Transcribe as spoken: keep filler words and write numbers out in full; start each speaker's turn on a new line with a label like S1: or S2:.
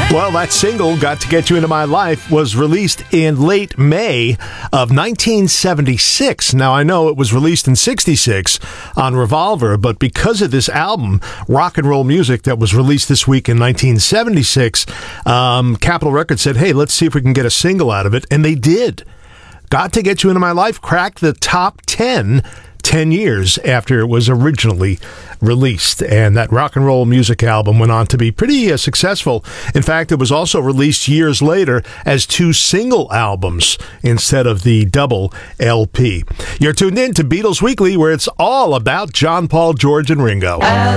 S1: Well, that single, Got to Get You Into My Life, was released in late May of nineteen seventy-six. Now, I know it was released in sixty-six on Revolver, but because of this album, Rock and Roll Music, that was released this week in nineteen seventy-six, um, Capitol Records said, hey, let's see if we can get a single out of it, and they did. Got to Get You Into My Life cracked the top ten ten years after it was originally released, and that Rock and Roll Music album went on to be pretty uh, successful. In fact, it was also released years later as two single albums instead of the double L P. You're tuned in to Beatles Weekly, where it's all about John, Paul, George, and Ringo.